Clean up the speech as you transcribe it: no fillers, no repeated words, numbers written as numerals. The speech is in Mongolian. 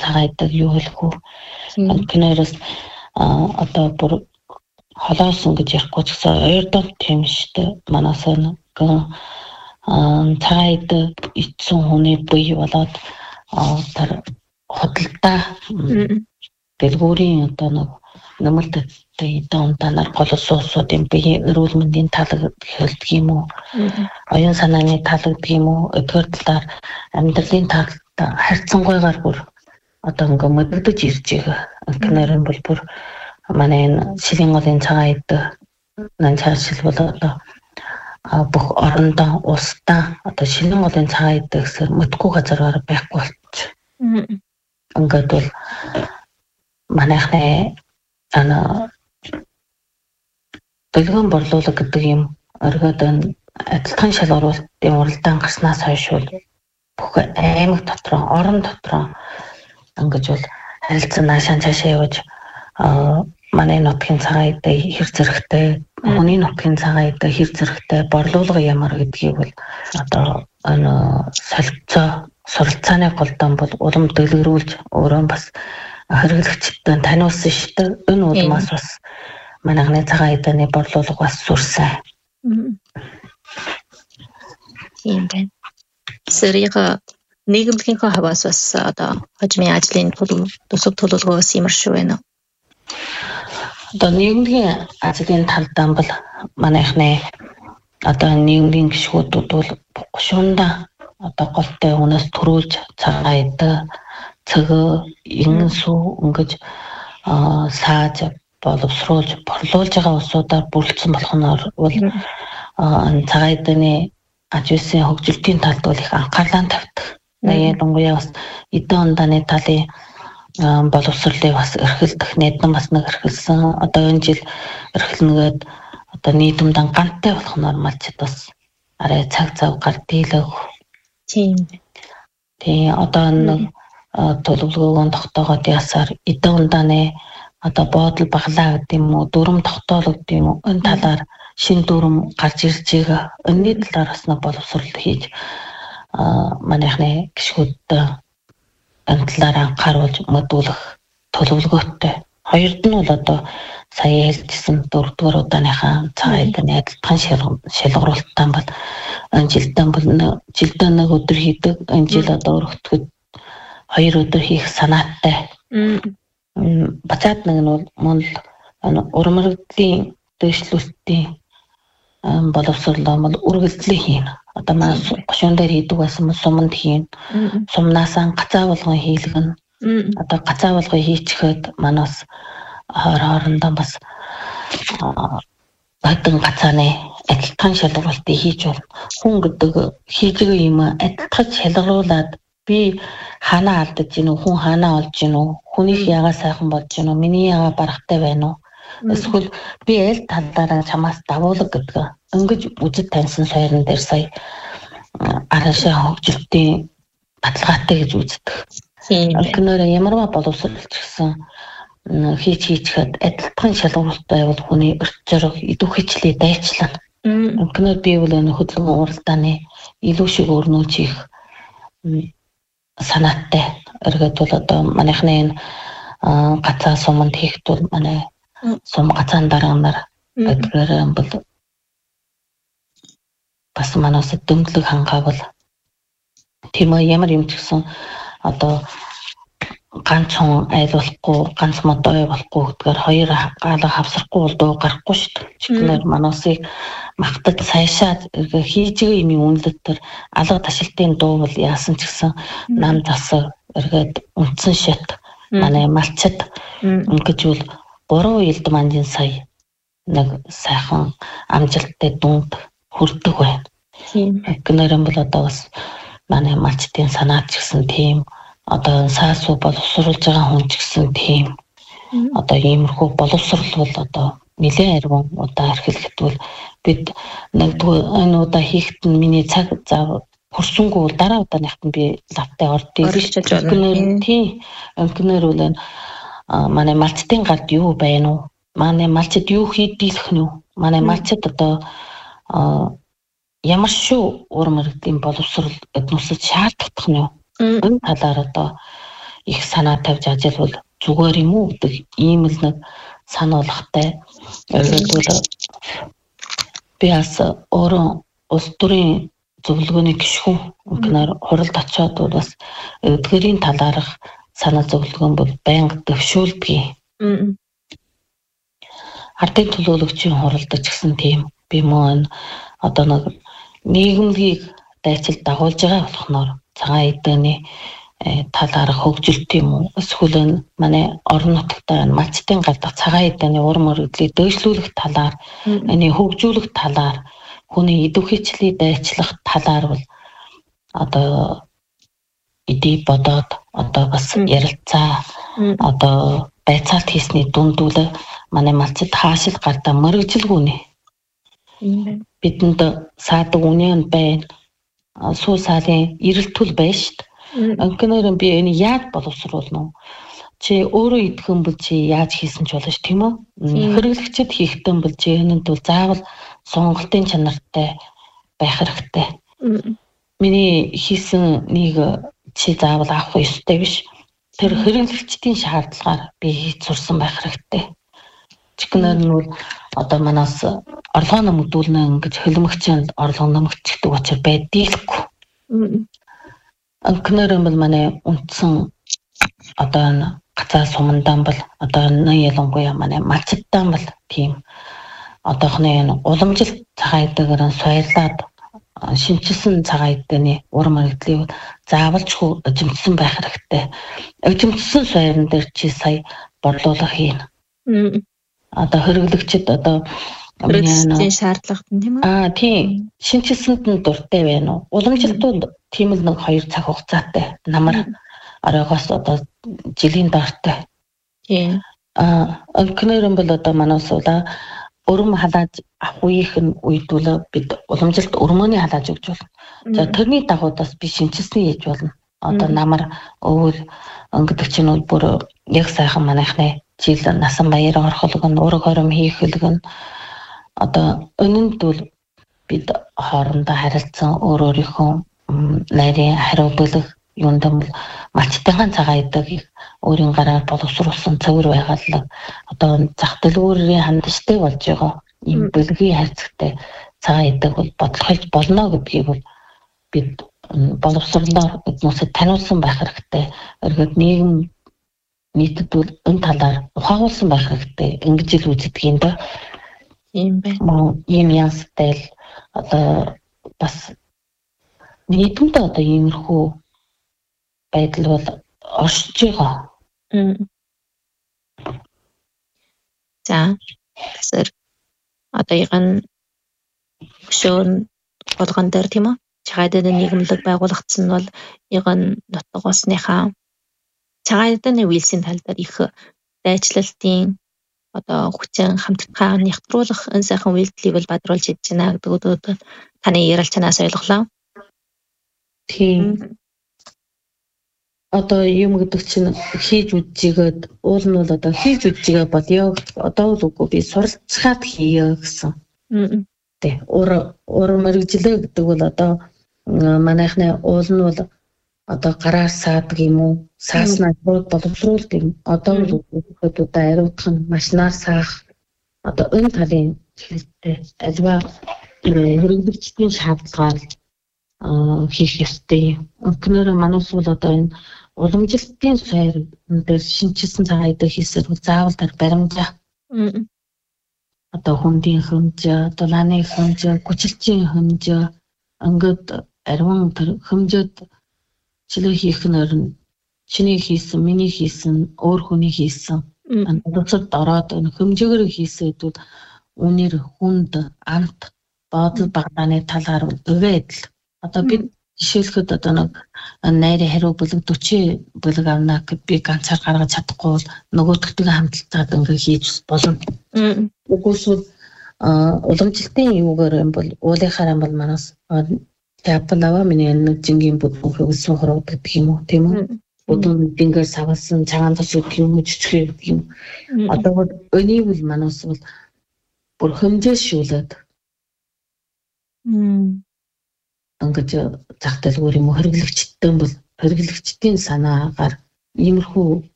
цагаадаг юу хэлэх үү? Киноороос одоо бүр холоосон гэж ярихгүй ч гэсэн ойрдол тийм шүү дээ. Манайсаа цагаадаг эцсэн хүний бие болоод тэр худалдаа дэлгүүрийн одоо нэг нэмэлттэй донтанаар голсоосуудын бие эрүүл мэндийн талаг хэлдэг юм уу? Оюун санааны талагддаг юм уу? Өдөр талаар амьдралын талд харьцангуйгаар бүр одоо ингээ мэддэж ирж байгаа. Кинорын бол бүр манай шилийн голын цагаадаг нанчаашил бол одоо бүх орондоо устдаа одоо шилийн голын цагаадаг гэсээр мэдгүй газараар байхгүй болчих. Ингээд бол манайхны дэлгүүн борлуулалт гэдэг юм оргиод адилхан шалгуулалтын уралдаан гарснаас хойш бол бүх аймаг дотроо орон дотроо ингэж бол харилцан наашаа цаашаа явж манай нутгийн цагаадаг хэр зэрэгтэй хүний нутгийн цагаадаг хэр зэрэгтэй борлуулга ямар гэдгийг бол одоо солилцоо суралцааны голдон бол улам дэлгэрүүлж өөрөө бас хэрэглэгчдэд таниулсан шүү дээ. Энэ улмаас бас манайхны цагааданы борлуулга бас сүрсэн. Тийм байна. Сэрийг нийгэмлэгийн хаваас бас одоо хожмын ажлын төсөв төлөвлөгөөс ямар шүү вэ? Одоо нийгэмлэгийн ажлын талдаа бол манайхны одоо нийгмийн гишгүүдүүд бол шундаа одоо голтой хүнээс төрүүлж цагаадаг цэгөө ингэн сүү ингэж сааж боловсруулж борлуулж байгаа усудаар бүрэлдсэн болохоор бол цагааданы аж үйлсийн хөгжилтийн талд бол их анхаарлаа тавьдаг. Ялангуяа бас эдийн ондааны талын боловсролыг бас эрхэлдэх нэдэн бас нэг эрхэлсэн. Одоо энэ жил эрхэлнэгээд одоо нийтэмдэн гантай болох нормалчд бас арай цаг зав гар дийлэг. Тийм. Тэгээ одоо нэг төлөвлөгөөгөө тогтоогоод ясаар эдийн ондааны одоо буудал баглаа гэдэг юм уу, дүрм тогтоолог гэдэг юм уу, энэ талаар шин дүрм гарч ирж байгаа. Энэний талаар бас нэг боловсрол хийж манайхны гишгүүдтэй энэ талаар анхааруулж мэдүүлэх төлөвлөгөөтэй. Хоёрд нь бол одоо сая хэлжсэн 4-р удааныхаа цагааданы адилхан шалгаруулалтаа бол энэ жилдээ нэг өдөр хийдэг. Энэ жил одоо өргөтгөд 2 өдөр хийх санаатай. Бацаад нэг нь бол мөн урмагдлын дэвшлүүлэлтийн боловсролоо бол үргэлжлэн хийнэ. Одоо манай гошуун дээр хийдэг байсан суманд хийн. Сумнаасаа гацаа болгон хийлгэн. Одоо гацаа болгон хийчихэд манаас хоорондоо бас одон гацааны адилхан шалгуулалтыг хийж болно. Хүн гэдэг хийж байгаа юм адилхан шалгуулад би ханаа алдаж гинүү, хүн ханаа олж гинүү, хүнийх ягаа сайхан болж гинүү, миний ягаа барахтай байна уу? Эсвэл би аль талаараа чамаас давуулаг гэдэг. Ингэж үжид таньсан сойрон дээр сая арашаа хөгжилтийн баталгаатай гэж үздэг. Киноор ямарваа боловсруулж гисэн хийчихэд адилхан шалгуулалттай бол хүний өрт зориг идүү хичлээ дайчлаа. Киноор би бол энэ хөдөлгөөн уралдааны илүү шиг өрнүүлж их санаатай. Эргээд бол одоо манайхны энэ гацаа суманд хийхэд бол манай сум гацаан дарганаар эдгээр бол бас манаас дэмжлэг хангавал тийм ямар юм ч гэсэн одоо ганц хүн айлуулахгүй ганц модой болохгүй гэдгээр хоёр гаалга хавсрахгүй бол дуу гарахгүй шүү дээ. Чигнэр манасыг магтад сайшаад хийж байгаа юм үнэлэлт төр алга ташилтын дуу бол яасан ч гэсэн нам засаг эргээд үндсэн шат манай малчид ингэж бол 3 элд манжин сая нэг сайхан амжилттай дүнд хүрдэг байна. Гэнэрэн бол одоо бас манай малчдын санаа ч гэсэн тийм одоо саасуу боловсруулж байгаа хүн ч гэсэн тийм одоо иймэрхүү боловсрол бол одоо нэлээд арван удаа эрхлэхэд бол бид нэгдүгээр энэ удаа хийхэд нь миний цаг зав хурсангүй бол дараа удааныхт нь би лавтай ордгийг гэнэр бол манай малчдын гард юу байна уу? Манай малчид юу хийдэлэх нь үү? Манай малчид одоо ямар шүү урмагдсан боловсрол эднүсэд шаардлагатай нь юу? Энэ талаар одоо их санаа тавьж ажиллавал зүгээр юм уу гэдэг ийм л нэг сануулгатай. Ерөөд бол би бас өөрөө улс төрийн зөвлөгөөний гишүүн гэнээр хуралд очиод бол бас эдгэрийн талаарх санал зөвлөгөө бол байнга дэвшүүлдэг. Ардын төлөөлөгчийн хуралдаж гисэн тийм би мөн одоо нэг нийгэмлэгийг дайцал дагуулж байгаа болохоор цагаан эдэний талаарх хөгжилт юм уу эсвэл манай орон нутагта мачтын гадаа цагаан эдэний урам өргөдлийг дэвшлүүлэх талаар энэ хөгжүүлэх талаар хүний идэвхжлийг дайчлах талаар бол одоо эдий бодоод одоо бас ярилцаа одоо байцаалт хийсний дундүүл манай малчид хаашил гардаа мөрөгжилгүүнэ. Бидэнд саадаг үнэн байна. Сул сарын эрэл төл байна шүү дээ. Анкинаар би энэ яаж боловсруулна вэ? Чи өөрөө идэхэн бол чи яаж хийсэн ч болно ш тийм үү? Хэрэглэгчд хийхтэн бол чи энэнд бол заавал сонголтын чанартай байх хэрэгтэй. Миний хийсэн нэг чи заавал авах ёстой биш. Тэр хэрэглэгчдийн шаардлагаар би хийж сурсан байх хэрэгтэй. Чихнэр нь бол одоо манаас орлогоо нэмэгдүүлнэ ингэж хөлмөгчөнд орлого нэмэгдчихдэг учраас байдаггүй. Анкнэр нь бол манай үндсэн одоо гацаа сумандан бол одоо ялангуяа манай малчдсан бол тийм одоохны уламжлалт цагаан эдгээр соёлоод шинчилсэн цагаан эдэний урам мөрөгдлийг заавалчгүй эзэмдсэн байх хэрэгтэй. Эзэмдсэн соёлн дээр чи сая борлуулах юм. Одоо хэрэглэгчд одоо хэрэглэгчдийн шаардлагат нь тийм үү? Тийм. Шинчилсэнд нь дуртай байна уу? Уламжлалтууд тийм л нэг 2 цаг хугацаатай. Намар оройгоос одоо жилийн дортой. Тийм. Анкнэр бол одоо манаас ула өрөм халааж авах үед бол бид уламжлалт өрмөөний халааж өгч болно. За тэрний дагуудаас би шинчилсэн хийж болно. Одоо намар өвөл өнгөдөг чинь бүр яг сайхан манайхны жил насан баяр орхолог нь ураг хором хийх хөлг нь одоо өнөнд бол бид хоорондоо харилцсан өөрийнхөө нарийн хариу бэлэг юунд бол малчтайхан цагаан эдэг өөрийн гараар боловсруулсан цэвэр байгалаг одоо зах дэлгүүрийн хандштай болж байгаа ийм бэлгийн хайрцагтай цагаан эдэг бол бодлохж болно гэдгийг бол бид боловсруулалтаар эднүүсэд таниулсан байх хэрэгтэй. Эргээд нийгэм нийтэд бол энэ талаар ухаагуулсан байх хэрэгтэй. Ингэж л үздэг юм да. Тийм байна. Ийм янзтай л одоо бас нийтмд одоо иймэрхүү байдал бол оршиж байгаа. За тэгэхээр одоо яган өшөөн болгон дээр тийм үү? Цагаан эдний нийгэмлэг байгуулагдсан бол яган нутгоосныхаа цагаан эдний үйлсийн тал дээр их дайчлалтын одоо хүчин хамтдаа нягтруулах энэ сайхан үйлдэлийг бол бадруулж идэж байна гэдэг таны ярилцлагаас ойлголоо. Тийм. Одоо юм гэдэг чинь хийж үжигээд уул нь бол одоо хийж үжигээ бодё. Одоо л үгүй би суралцахад хийе гэсэн. Тэ уур мэрэгжлээ гэдэг бол одоо манайхны уул нь бол одоо гараар саадаг юм уу? Сааснаа боловсруулдаг юм. Одоо л үгүй ариутгах нь машинаар саах. Одоо энэ талын хэлтэй альва хэрэглэгчдийн шаардлагаар хийх ёстой. Өнөөдөр манайс бол одоо энэ уламжлалтын соёл дээр шинчилсэн цагаан эдэг хийсээр заавал тэр баримжаа. Одоо хүндийн хэмжээ, дулааны хэмжээ, хүчилчийн хэмжээ ингээд ариун тэр хэмжээд чилээ хийх нь чиний хийсэн, миний хийсэн, өөр хүний хийсэн. Бодолцоод ороод энэ хэмжээгээр хийсэд бол үнээр хүнд амт бодол багтааны талаар өвөөд л одоо бид жишээлхэд одоо нэг найрын хариу бэлэг 40 бэлэг авна гэд би ганцаар гаргаж чадахгүй бол нөгөөдөгтэйгээ хамталцаад ингээ хийж болно. Угсвол уламжлалтын юугаар юм бол уулынхаар юм бол манаас японава миний нэг жингийн бүдүүн хөвсөн хороо гэдэг юм уу тийм үү? Бүдүүн дингэр савалсан цагаан тос гэх юм жижиг юм. Одоо өнийг бол манаас бол бүр хэмжээшүүлээд ингэж зах дэлгүүр юм уу хэрэглэгчдэн бол хэрэглэгчдийн санаагаар иймэрхүү